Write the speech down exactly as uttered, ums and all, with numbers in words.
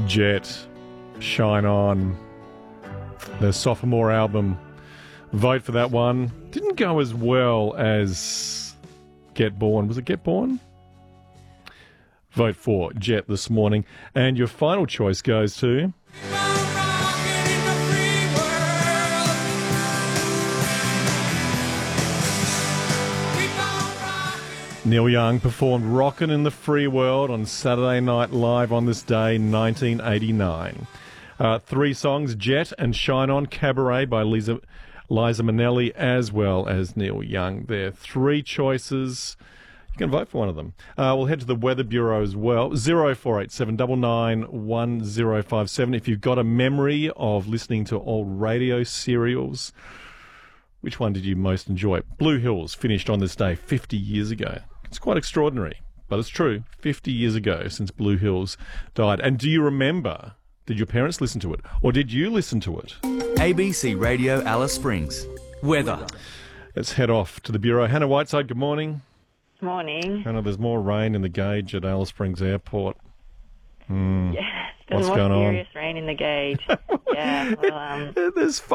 Jet, Shine On, their sophomore album. Vote for that one. Didn't go as well as Get Born. Was it Get Born? Vote for Jet this morning. And your final choice goes to... Neil Young performed Rockin' in the Free World on Saturday Night Live on this day, nineteen eighty-nine. Uh, three songs, Jet and Shine On, Cabaret by Liza, Liza Minnelli, as well as Neil Young. There are three choices. You can vote for one of them. Uh, we'll head to the Weather Bureau as well. zero four eight seven nine nine one zero five seven. If you've got a memory of listening to old radio serials, which one did you most enjoy? Blue Hills finished on this day fifty years ago. It's quite extraordinary, but it's true. fifty years ago since Blue Hills died. And do you remember, did your parents listen to it? Or did you listen to it? A B C Radio Alice Springs. Weather. Let's head off to the Bureau. Hannah Whiteside, good morning. Morning. Hannah, there's more rain in the gauge at Alice Springs Airport. Hmm. Yeah, there's What's more going on? serious rain in the gauge. Yeah, well, um... There's